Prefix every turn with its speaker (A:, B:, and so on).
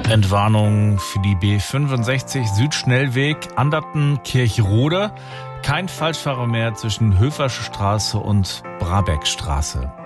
A: Entwarnung für die B65 Südschnellweg Anderten-Kirchrode. Kein Falschfahrer mehr zwischen Höfersche Straße und Brabeckstraße.